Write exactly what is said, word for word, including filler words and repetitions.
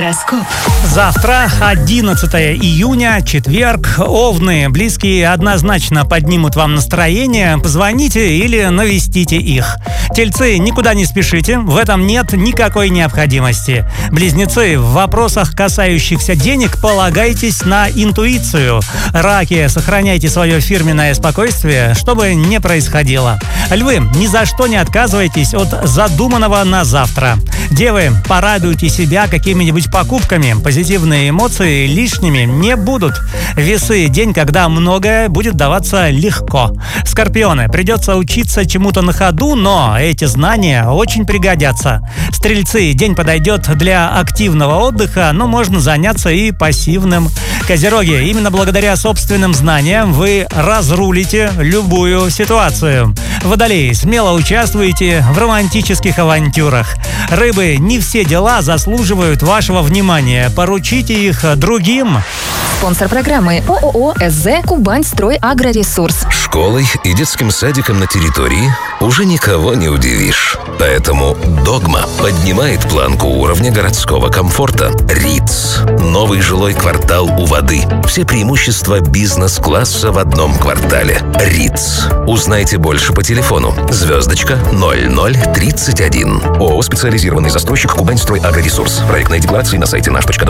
Гороскоп. Завтра, одиннадцатое июня, четверг. Овны, близкие однозначно поднимут вам настроение. Позвоните или навестите их. Тельцы, никуда не спешите, в этом нет никакой необходимости. Близнецы, в вопросах, касающихся денег, полагайтесь на интуицию. Раки, сохраняйте свое фирменное спокойствие, чтобы не происходило. Львы, ни за что не отказывайтесь от задуманного на завтра. Девы, порадуйте себя какими-нибудь покупками. Позитивные эмоции лишними не будут. Весы, день, когда многое будет даваться легко. Скорпионы, придется учиться чему-то на ходу, но эти знания очень пригодятся. Стрельцы, день подойдет для активного отдыха, но можно заняться и пассивным. Козероги, именно благодаря собственным знаниям вы разрулите любую ситуацию. Водолеи, смело участвуйте в романтических авантюрах. Рыбы, не все дела заслуживают вашего внимания. Поручите их другим. Спонсор программы ООО СЗ «Кубань-Строй Агроресурс». Школой и детским садиком на территории уже никого не удивишь. Поэтому «Догма» поднимает планку уровня городского комфорта. РИЦ. Новый жилой квартал у воды. Все преимущества бизнес-класса в одном квартале. РИЦ. Узнайте больше по телефону. Звездочка ноль ноль тридцать один. ООО «Специализированный застройщик Кубань-Строй Агроресурс». Проектная декларация на сайте наш точка